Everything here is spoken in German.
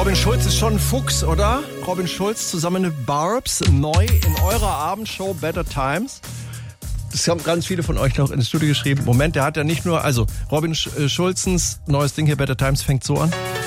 Robin Schulz ist schon ein Fuchs, oder? Robin Schulz zusammen mit Barbs, neu in eurer Abendshow Better Times. Das haben ganz viele von euch noch ins Studio geschrieben. Moment, der hat ja nicht nur, also Robin Schulzens neues Ding hier, Better Times, fängt so an.